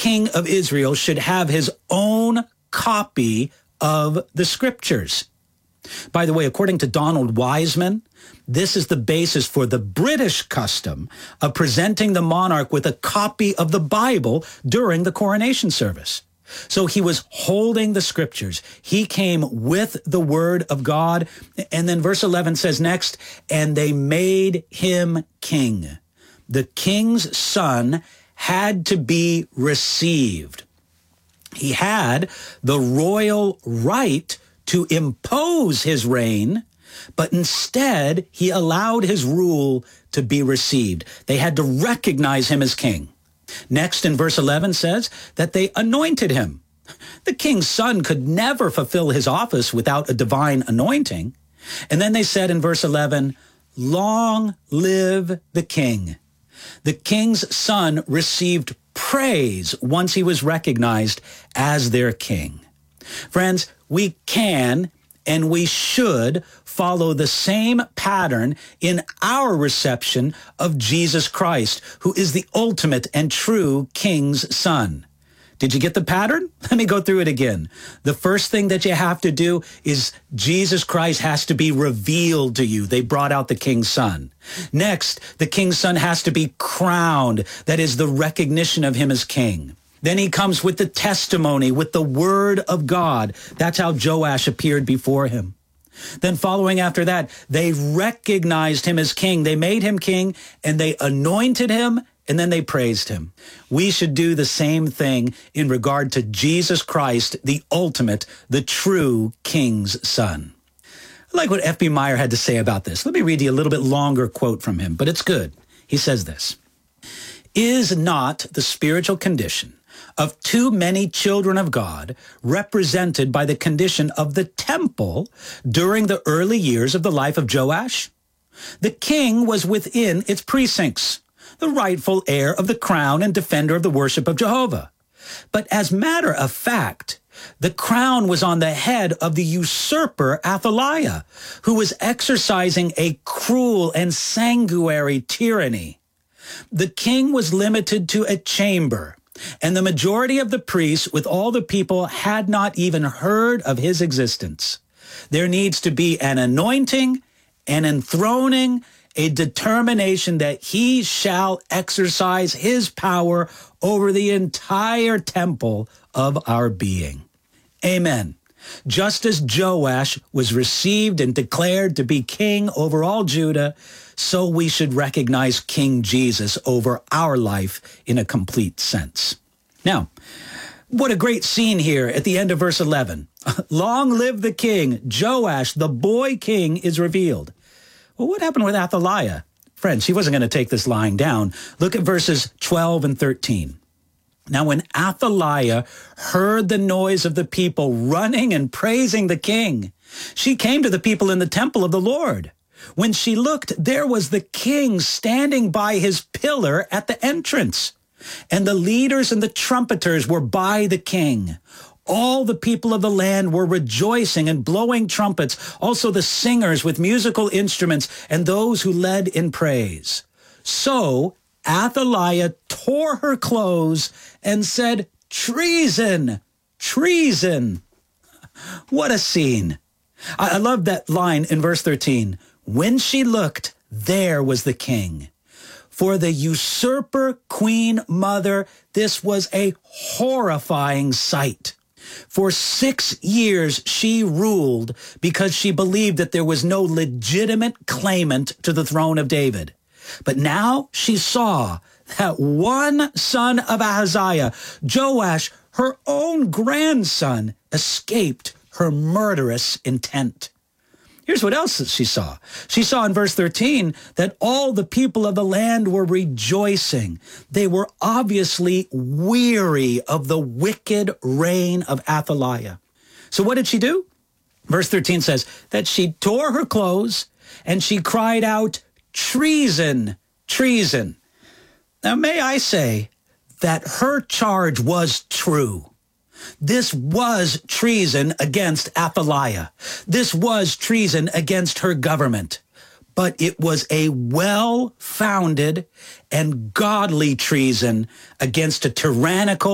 king of Israel should have his own copy of the scriptures. By the way, according to Donald Wiseman, this is the basis for the British custom of presenting the monarch with a copy of the Bible during the coronation service. So he was holding the scriptures. He came with the word of God. And then verse 11 says next, and they made him king. The king's son had to be received. He had the royal right to impose his reign, but instead he allowed his rule to be received. They had to recognize him as king. Next in verse 11 says that they anointed him. The king's son could never fulfill his office without a divine anointing. And then they said in verse 11, long live the king. The king's son received praise once he was recognized as their king. Friends, we can and we should follow the same pattern in our reception of Jesus Christ, who is the ultimate and true king's son. Did you get the pattern? Let me go through it again. The first thing that you have to do is Jesus Christ has to be revealed to you. They brought out the king's son. Next, the king's son has to be crowned. That is the recognition of him as king. Then he comes with the testimony, with the word of God. That's how Joash appeared before him. Then following after that, they recognized him as king. They made him king and they anointed him and then they praised him. We should do the same thing in regard to Jesus Christ, the ultimate, the true king's son. I like what F.B. Meyer had to say about this. Let me read you a little bit longer quote from him, but it's good. He says this, "Is not the spiritual condition of too many children of God represented by the condition of the temple during the early years of the life of Joash? The king was within its precincts, the rightful heir of the crown and defender of the worship of Jehovah. But as matter of fact, the crown was on the head of the usurper Athaliah, who was exercising a cruel and sanguinary tyranny. The king was limited to a chamber, and the majority of the priests with all the people had not even heard of his existence. There needs to be an anointing, an enthroning, a determination that he shall exercise his power over the entire temple of our being." Amen. Just as Joash was received and declared to be king over all Judah, so we should recognize King Jesus over our life in a complete sense. Now, what a great scene here at the end of verse 11. Long live the king. Joash, the boy king, is revealed. Well, what happened with Athaliah? Friends, he wasn't going to take this lying down. Look at verses 12 and 13. Now, when Athaliah heard the noise of the people running and praising the king, she came to the people in the temple of the Lord. When she looked, there was the king standing by his pillar at the entrance, and the leaders and the trumpeters were by the king. All the people of the land were rejoicing and blowing trumpets, also the singers with musical instruments and those who led in praise. So Athaliah tore her clothes and said, "Treason! Treason!" What a scene. I love that line in verse 13. When she looked, there was the king. For the usurper queen mother, this was a horrifying sight. For 6 years, she ruled because she believed that there was no legitimate claimant to the throne of David. But now she saw that one son of Ahaziah, Joash, her own grandson, escaped her murderous intent. Here's what else she saw. She saw in verse 13 that all the people of the land were rejoicing. They were obviously weary of the wicked reign of Athaliah. So what did she do? Verse 13 says that she tore her clothes and she cried out, "Treason, treason." Now, may I say that her charge was true. This was treason against Athaliah. This was treason against her government. But it was a well-founded and godly treason against a tyrannical